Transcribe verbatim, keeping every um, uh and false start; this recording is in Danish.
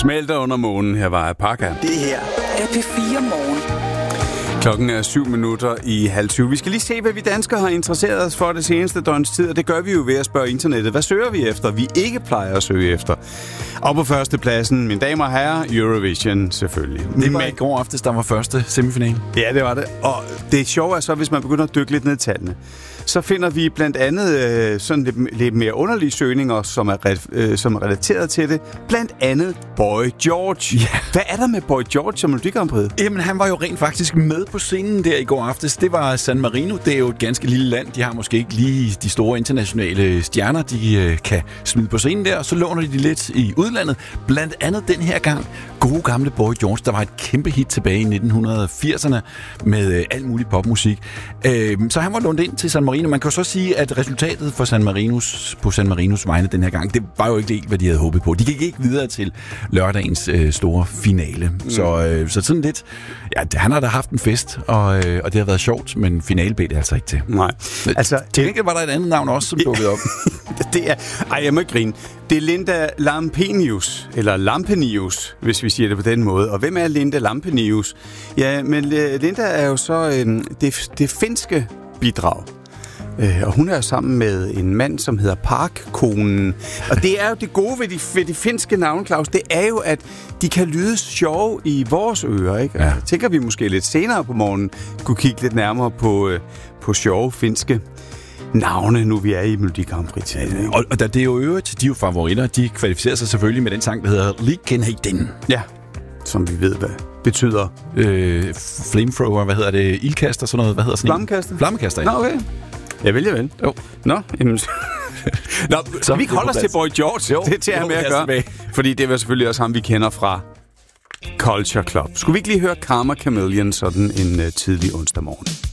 Smelter under månen. Her var Parka. Det her er P fire Morgen. Klokken er syv minutter i halv syv. Vi skal lige se, hvad vi danskere har interesseret os for det seneste døgns tid, og det gør vi jo ved at spørge internettet. Hvad søger vi efter, vi ikke plejer at søge efter? Og på førstepladsen, mine damer og herrer, Eurovision selvfølgelig. Det var i går aftes, der var første semifinale. Ja, det var det. Og det sjove er så, hvis man begynder at dykke lidt ned i tallene, så finder vi blandt andet øh, sådan lidt, lidt mere underlige søgninger, som er, øh, som er relateret til det. Blandt andet Boy George. Ja. Hvad er der med Boy George som Melodi Grand Prix? Jamen, han var jo rent faktisk med på scenen der i går aftes. Det var San Marino. Det er jo et ganske lille land. De har måske ikke lige de store internationale stjerner, de øh, kan smide på scenen der. Så låner de de lidt i udlandet. Blandt andet den her gang gode gamle Boy George. Der var et kæmpe hit tilbage i nitten firserne med øh, alt mulig popmusik. Øh, så han var lånt ind til San Marino. Man kan jo så sige, at resultatet for San Marinos, på San Marinos vegne den her gang, det var jo ikke helt, hvad de havde håbet på. De gik ikke videre til lørdagens øh, store finale. Mm. Så, øh, så sådan lidt... Ja, han har da haft en fest, og, øh, og det har været sjovt, men finale blev det altså ikke til. Nej. Altså, til gengæld var der et andet navn også, som dukkede op. Det er... Ej, jeg må ikke grine. Det er Linda Lampenius, eller Lampenius, hvis vi siger det på den måde. Og hvem er Linda Lampenius? Ja, men Linda er jo så øh, det, det finske bidrag. Øh, og hun er sammen med en mand, som hedder Park-konen. Og det er jo det gode ved de, ved de finske navne, Claus. Det er jo, at de kan lyde sjove i vores ører, ikke? Ja. Og tænker vi måske lidt senere på morgenen kunne kigge lidt nærmere på, øh, på sjove finske navne, nu vi er i Melodi Grand Prix. Og, og det er jo øvrigt, de er jo favoritter. De kvalificerer sig selvfølgelig med den sang, der hedder Likenheden. Ja, som vi ved, hvad betyder. Øh, flamethrower, hvad hedder det? Ildkaster, sådan noget. Hvad hedder sådan Flammekaster? Flammekaster, ja. Nå, okay. Jeg vælger vel. Jo. Nå, jamen... Nå, så vi holder os til Boy George. Jo, det er til at med at gøre. Tilbage. Fordi det var selvfølgelig også ham, vi kender fra Culture Club. Skulle vi ikke lige høre Karma Chameleon sådan en uh, tidlig onsdag morgen?